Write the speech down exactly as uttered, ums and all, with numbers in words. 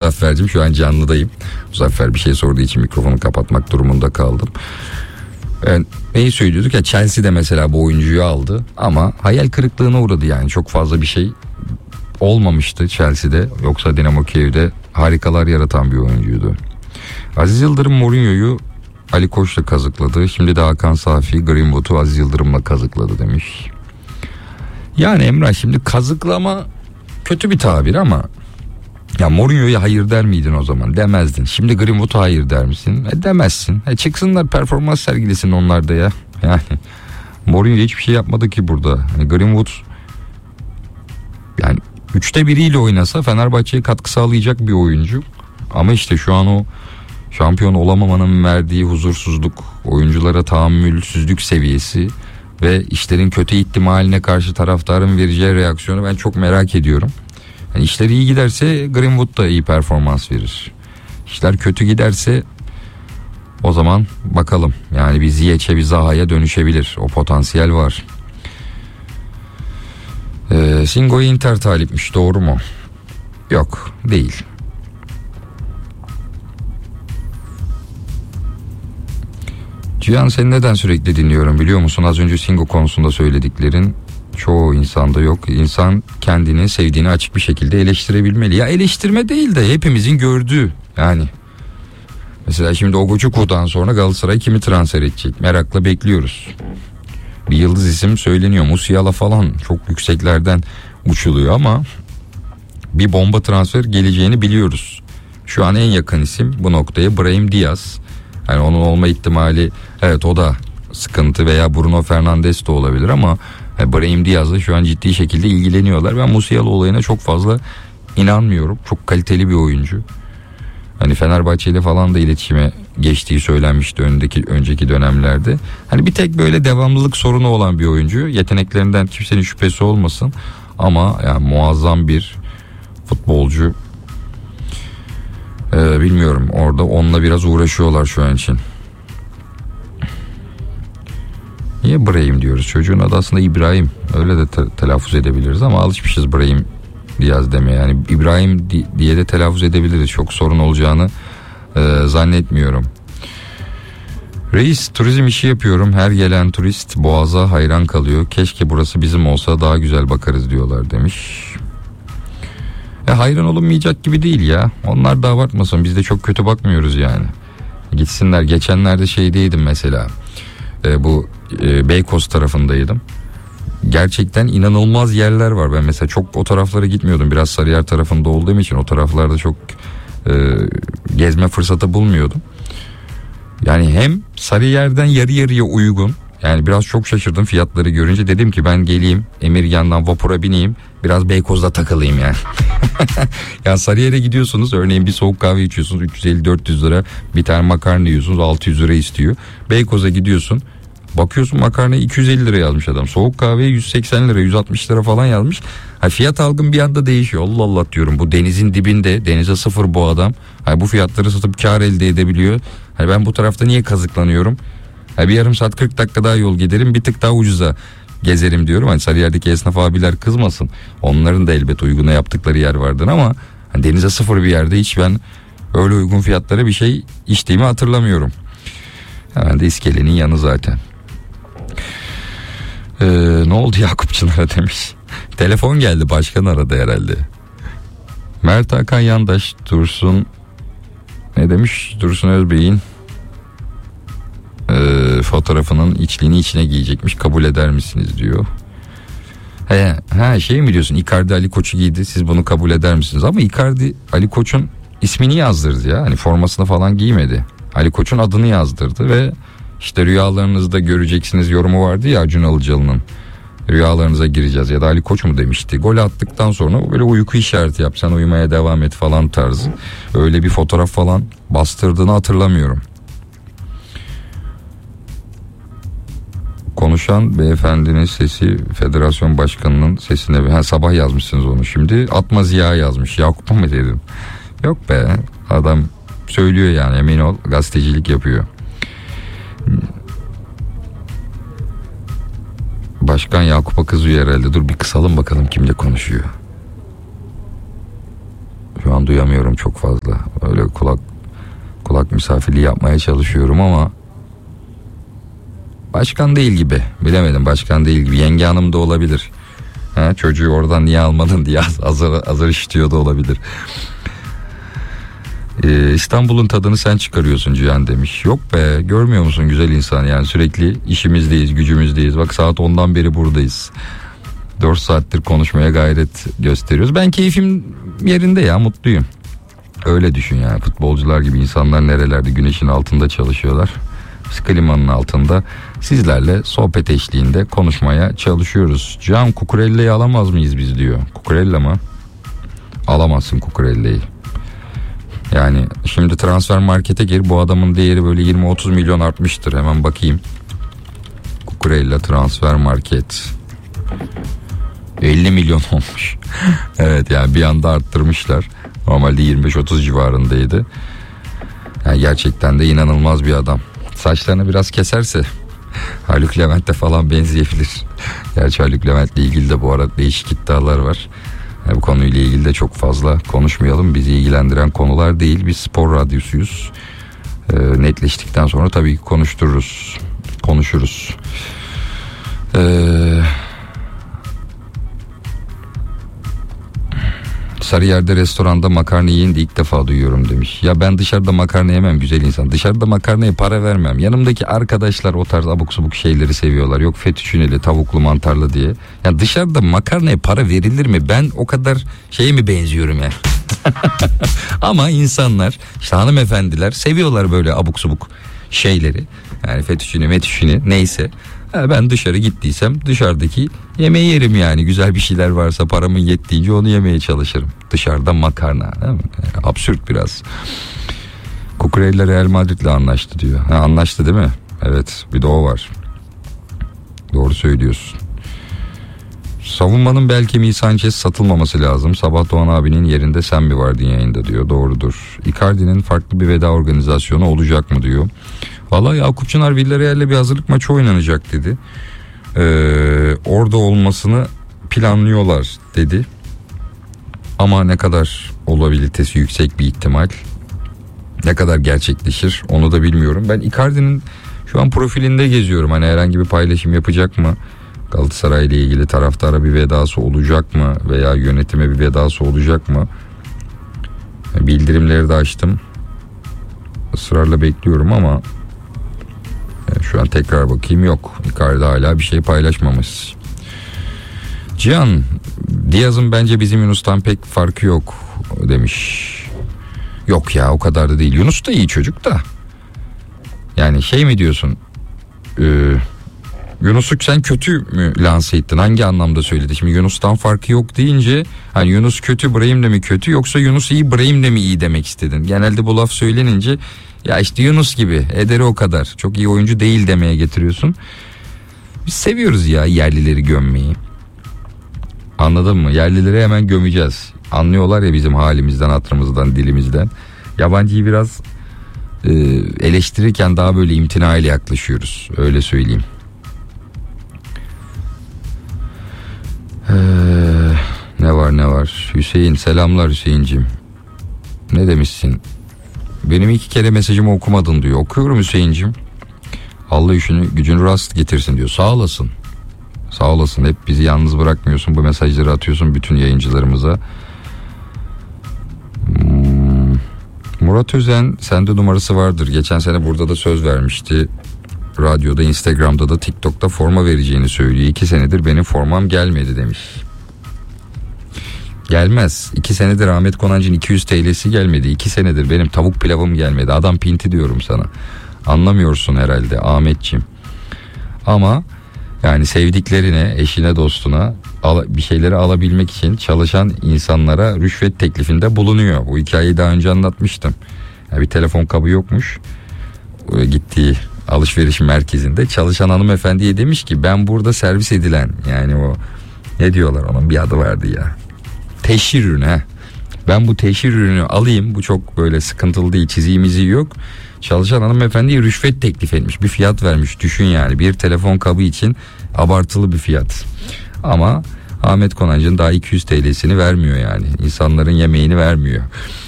Muzaffer'cim, şu an canlıdayım. Muzaffer bir şey sorduğu için mikrofonu kapatmak durumunda kaldım. Yani neyi söylüyorduk ya, Chelsea de mesela bu oyuncuyu aldı ama hayal kırıklığına uğradı yani. Çok fazla bir şey olmamıştı Chelsea'de. Yoksa Dinamo Kiev'de harikalar yaratan bir oyuncuydu. Aziz Yıldırım Mourinho'yu Ali Koç'la kazıkladı. Şimdi de Hakan Safi Greenwood'u Aziz Yıldırım'la kazıkladı demiş. Yani Emrah, şimdi kazıklama kötü bir tabir ama ya Mourinho'ya hayır der miydin o zaman? Demezdin. Şimdi Greenwood'a hayır der misin? E demezsin. E çıksınlar, performans sergilesin onlar da ya. Yani Mourinho hiçbir şey yapmadı ki burada. Yani Greenwood yani üçte biriyle oynasa Fenerbahçe'ye katkı sağlayacak bir oyuncu. Ama işte şu an o şampiyon olamamanın verdiği huzursuzluk, oyunculara tahammülsüzlük seviyesi ve işlerin kötü ihtimaline karşı taraftarın vereceği reaksiyonu ben çok merak ediyorum. Yani işler iyi giderse Greenwood da iyi performans verir. İşler kötü giderse o zaman bakalım. Yani bir Ziyech'e, bir Zaha'ya dönüşebilir. O potansiyel var. Ee, Singo'yu Inter talipmiş, doğru mu? Yok, değil. Cihan, seni neden sürekli dinliyorum biliyor musun? Az önce Singo konusunda söylediklerin çoğu insanda yok. İnsan kendini, sevdiğini açık bir şekilde eleştirebilmeli. Ya eleştirme değil de hepimizin gördüğü yani. Mesela şimdi Ogoçuku'dan sonra Galatasaray kimi transfer edecek? Merakla bekliyoruz. Bir yıldız isim söyleniyor. Musiala falan çok yükseklerden uçuluyor ama bir bomba transfer geleceğini biliyoruz. Şu an en yakın isim bu noktaya Brahim Diaz. Yani onun olma ihtimali, evet, o da sıkıntı, veya Bruno Fernandes de olabilir ama Brahim Diaz'la şu an ciddi şekilde ilgileniyorlar. Ben Musiala olayına çok fazla inanmıyorum. Çok kaliteli bir oyuncu. Hani Fenerbahçe ile falan da iletişime geçtiği söylenmişti öndeki önceki dönemlerde. Hani bir tek böyle devamlılık sorunu olan bir oyuncu. Yeteneklerinden kimsenin şüphesi olmasın. Ama yani muazzam bir futbolcu. Ee, bilmiyorum, orada onunla biraz uğraşıyorlar şu an için. Niye Brahim diyoruz? Çocuğun adı aslında İbrahim. Öyle de te- telaffuz edebiliriz ama alışmışız Brahim Diaz demeye. Yani İbrahim di- diye de telaffuz edebiliriz. Çok sorun olacağını e, zannetmiyorum. Reis, turizm işi yapıyorum. Her gelen turist Boğaz'a hayran kalıyor. Keşke burası bizim olsa daha güzel bakarız diyorlar demiş. E, hayran olunmayacak gibi değil ya. Onlar da abartmasın. Biz de çok kötü bakmıyoruz yani. Gitsinler. Geçenlerde şeydeydim mesela. E, bu e, Beykoz tarafındaydım. Gerçekten inanılmaz yerler var. Ben mesela çok o taraflara gitmiyordum. Biraz Sarıyer tarafında olduğum için o taraflarda çok e, gezme fırsatı bulmuyordum. Yani hem Sarıyer'den yarı yarıya uygun. Yani biraz çok şaşırdım fiyatları görünce. Dedim ki ben geleyim, Emirgan'dan vapura bineyim, biraz Beykoz'da takılayım yani. Ya Sarıyer'e gidiyorsunuz, örneğin bir soğuk kahve içiyorsunuz, üç yüz elli dört yüz lira. Bir tane makarna yiyorsunuz, altı yüz lira istiyor. Beykoz'a gidiyorsun, bakıyorsun makarnayı iki yüz elli lira yazmış adam. Soğuk kahveyi yüz seksen lira, yüz altmış lira falan yazmış. Ha, fiyat algım bir anda değişiyor. Allah Allah diyorum, bu denizin dibinde, denize sıfır bu adam. Ha, bu fiyatları satıp kar elde edebiliyor. Hani ben bu tarafta niye kazıklanıyorum? Ha, bir yarım saat kırk dakika daha yol giderim, bir tık daha ucuza gezerim diyorum. Hani Sarıyer'deki esnaf abiler kızmasın. Onların da elbet uyguna yaptıkları yer vardır ama hani denize sıfır bir yerde hiç ben öyle uygun fiyatlara bir şey içtiğimi hatırlamıyorum. Hemen de iskelenin yanı zaten. Ee, ne oldu Yakup Çınar'a demiş. Telefon geldi, başkan aradı herhalde. Mert Hakan Yandaş, Dursun ne demiş? Dursun Özbey'in e, fotoğrafının içliğini içine giyecekmiş, kabul eder misiniz diyor. He, ha şey mi diyorsun, Icardi Ali Koç'u giydi, siz bunu kabul eder misiniz? Ama Icardi Ali Koç'un ismini yazdırdı ya, hani formasını falan giymedi. Ali Koç'un adını yazdırdı ve işte rüyalarınızda göreceksiniz yorumu vardı ya Acun Ilıcalı'nın. Rüyalarınıza gireceğiz ya da Ali Koç mu demişti. Gol attıktan sonra böyle uyku işareti yap, sen uyumaya devam et falan tarzı. Öyle bir fotoğraf falan bastırdığını hatırlamıyorum. Konuşan beyefendinin sesi federasyon başkanının sesine, ha, sabah yazmışsınız onu, şimdi Atma Ziya yazmış. Yakup'a mı dedim? Yok be, adam söylüyor yani, emin ol, gazetecilik yapıyor. Başkan Yakup'a kızıyor herhalde. Dur bir kısalım bakalım kimle konuşuyor. Şu an duyamıyorum çok fazla. misafirliği yapmaya çalışıyorum ama başkan değil gibi. Bilemedim, başkan değil gibi. Yenge hanım da olabilir. Ha, çocuğu oradan niye almadın diye azar, azar işitiyor da olabilir. Ee, İstanbul'un tadını sen çıkarıyorsun Cihan demiş. Yok be, görmüyor musun güzel insan, yani sürekli işimizdeyiz, gücümüzdeyiz. Bak saat ondan beri buradayız. dört saattir konuşmaya gayret gösteriyoruz. Ben keyfim yerinde ya, mutluyum. Öyle düşün yani, futbolcular gibi insanlar nerelerde güneşin altında çalışıyorlar. Biz klimanın altında sizlerle sohbet eşliğinde konuşmaya çalışıyoruz. Can, Cucurella'yı alamaz mıyız biz diyor. Cucurella mı? Alamazsın Cucurella'yı. Yani şimdi transfer markete gir, bu adamın değeri böyle yirmi otuz milyon artmıştır. Hemen bakayım. Cucurella transfer market elli milyon olmuş. Evet, yani bir anda arttırmışlar. Normalde yirmi beş otuz civarındaydı. Yani gerçekten de inanılmaz bir adam. Saçlarını biraz keserse Haluk Levent'e falan benzeyebilir. Gerçi Haluk Levent'le ilgili de bu arada değişik iddialar var. Yani bu konuyla ilgili de çok fazla konuşmayalım. Bizi ilgilendiren konular değil. Biz spor radyosuyuz. E, netleştikten sonra tabii ki konuştururuz. Konuşuruz. Eee... Sarıyer'de restoranda makarna yiyin de ilk defa duyuyorum demiş. Ya ben dışarıda makarna yemem güzel insan. Dışarıda makarnaya para vermem. Yanımdaki arkadaşlar o tarz abuk subuk şeyleri seviyorlar. Yok fettuccineli, tavuklu, mantarlı diye. Ya dışarıda makarnaya para verilir mi? Ben o kadar şeye mi benziyorum ya? Ama insanlar, işte hanımefendiler seviyorlar böyle abuk subuk şeyleri. Yani fettuccine, mettuccine neyse. Ben dışarı gittiysem dışarıdaki yemeği yerim yani. Güzel bir şeyler varsa paramın yettiğince onu yemeye çalışırım. Dışarıda makarna, değil mi? Yani absürt biraz. Cucurella Real Madrid'le anlaştı diyor. Ha, anlaştı değil mi? Evet, bir de o var. Doğru söylüyorsun. Savunmanın bel kemiği Sanchez satılmaması lazım. Sabah Doğan abinin yerinde sen mi vardın yayında diyor. Doğrudur. Icardi'nin farklı bir veda organizasyonu olacak mı diyor. Vallahi Yakup Çınar Villarreal'le bir hazırlık maçı oynanacak dedi. Ee, orada olmasını planlıyorlar dedi. Ama ne kadar olabilitesi yüksek bir ihtimal, ne kadar gerçekleşir onu da bilmiyorum. Ben Icardi'nin şu an profilinde geziyorum. Hani herhangi bir paylaşım yapacak mı? Galatasaray ile ilgili taraftara bir vedası olacak mı? Veya yönetime bir vedası olacak mı? Bildirimleri de açtım. Israrla bekliyorum ama şu an tekrar bakayım, yok. Icardi hala bir şey paylaşmamış. Cihan, Diaz'ın bence bizim Yunus'tan pek farkı yok demiş. Yok ya, o kadar da değil. Yunus da iyi çocuk da. Yani şey mi diyorsun? Ee, Yunus'u sen kötü mü lanse ettin? Hangi anlamda söyledin? Şimdi Yunus'tan farkı yok deyince hani Yunus kötü, Brahim de mi kötü, yoksa Yunus iyi, Brahim de mi iyi demek istedin? Genelde bu laf söylenince ya işte Yunus gibi, ederi o kadar, çok iyi oyuncu değil demeye getiriyorsun. Biz seviyoruz ya yerlileri gömmeyi. Anladın mı? Yerlileri hemen gömeceğiz. Anlıyorlar ya bizim halimizden, hatırımızdan, dilimizden. Yabancıyı biraz e, eleştirirken daha böyle imtinayla yaklaşıyoruz. Öyle söyleyeyim. Ee, ne var ne var. Hüseyin, selamlar Hüseyinciğim. Ne demişsin? Benim iki kere mesajımı okumadın diyor. Okuyorum Hüseyinciğim. Allah işini gücünü rast getirsin diyor. Sağ olasın. Sağ olasın. Hep bizi yalnız bırakmıyorsun. Bu mesajları atıyorsun bütün yayıncılarımıza. Hmm. Murat Özen, sende numarası vardır. Geçen sene burada da söz vermişti. Radyoda, Instagram'da da, TikTok'ta forma vereceğini söylüyor. İki senedir benim formam gelmedi demiş. Gelmez. İki senedir Ahmet Konancı'nın iki yüz T L'si gelmedi. İki senedir benim tavuk pilavım gelmedi. Adam pinti diyorum sana. Anlamıyorsun herhalde Ahmetciğim. Ama yani sevdiklerine, eşine, dostuna bir şeyleri alabilmek için çalışan insanlara rüşvet teklifinde bulunuyor. Bu hikayeyi daha önce anlatmıştım. Yani bir telefon kabı yokmuş. Gittiği alışveriş merkezinde çalışan hanımefendiye demiş ki ben burada servis edilen, yani o ne diyorlar, onun bir adı vardı ya, teşhir ürünü, he. Ben bu teşhir ürünü alayım, bu çok böyle sıkıntılı değil, çiziğimizi yok. Çalışan hanımefendiye rüşvet teklif etmiş, bir fiyat vermiş, düşün yani, bir telefon kabı için abartılı bir fiyat. Ama Ahmet Konancı'nın daha iki yüz T L'sini vermiyor yani, insanların yemeğini vermiyor.